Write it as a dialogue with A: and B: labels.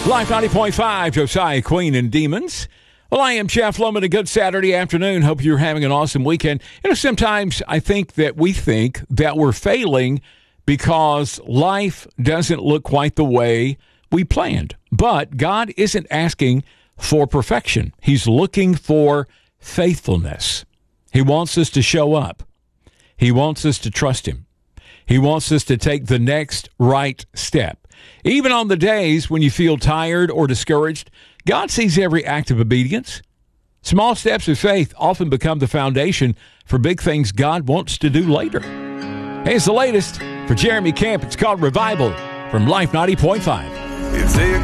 A: Life 90.5, Josiah Queen and Demons. Well, I am Jeff Loman. A good Saturday afternoon. Hope you're having an awesome weekend. You know, sometimes I think that we think that we're failing because life doesn't look quite the way we planned. But God isn't asking for perfection. He's looking for faithfulness. He wants us to show up. He wants us to trust Him. He wants us to take the next right step. Even on the days when you feel tired or discouraged, God sees every act of obedience. Small steps of faith often become the foundation for big things God wants to do later. Hey, it's the latest for Jeremy Camp. It's called Revival from Life 90.5.